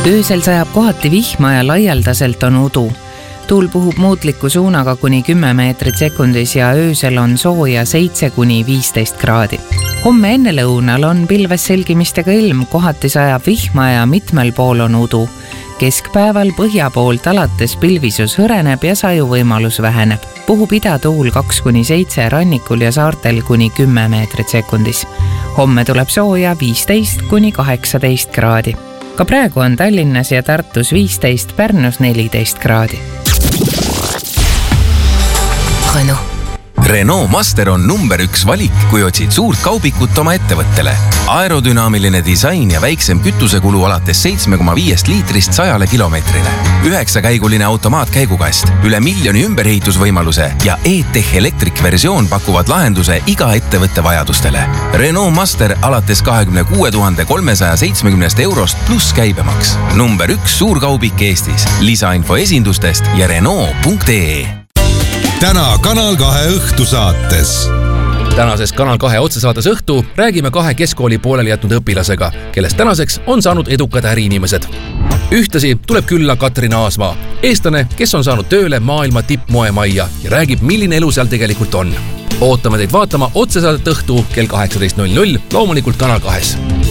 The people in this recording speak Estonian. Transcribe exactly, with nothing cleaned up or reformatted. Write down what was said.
Öösel sajab kohati vihma ja laialdaselt on udu. Tuul puhub muutliku suunaga kuni kümme meetrit sekundis ja öösel on sooja seitse kuni viisteist kraadi. Homme enne lõunal on pilves selgimistega ilm, kohati sajab vihma ja mitmel pool on udu. Keskpäeval põhja poolt alates pilvisus hõreneb ja sajuvõimalus väheneb. Puhub idatuul kaks kuni seitse, rannikul ja saartel kuni kümme meetrit sekundis. Homme tuleb sooja viisteist kuni kaheksateist kraadi. Ka praegu on Tallinnas ja Tartus viisteist, Pärnus neliteist kraadi. Renault. Renault Master on number üks valik, kui otsid suurt kaubikut oma ettevõttele. Aerodünaamiline disain ja väiksem kütusekulu alates seitse koma viis liitrist sajale kilomeetrile. Üheksakäiguline automaatkäigukast, üle miljoni ümberehitusvõimaluse ja E-Tech Electric versioon pakuvad lahenduse iga ettevõtte vajadustele. Renault Master alates kahekümne kuue tuhande kolmesaja seitsmekümnest eurost pluss käibemaks. Number üks suurkaubik Eestis. Lisainfo esindustest ja Renault punkt ee. Täna Kanal kahe õhtusaates. Tänases Kanal kahe otsesaates õhtu räägime kahe keskkooli pooleli jätnud õpilasega, kellest tänaseks on saanud edukad äriinimesed. Ühtlasi tuleb külla Katrin Aasmaa, eestlane, kes on saanud tööle maailma tippmoemajja ja räägib, milline elu seal tegelikult on. Ootame teid vaatama otsesaadet õhtu kell kaheksateist null null, loomulikult Kanal kahes.